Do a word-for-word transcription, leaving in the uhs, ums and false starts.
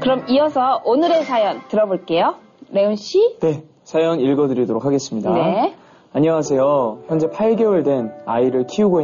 그럼 이어서 오늘의 사연 들어볼게요. 레온 씨? 네, 사연 읽어드리도록 하겠습니다. 네. 안녕하세요. 현재 팔 개월 된 아이를 키우고 있는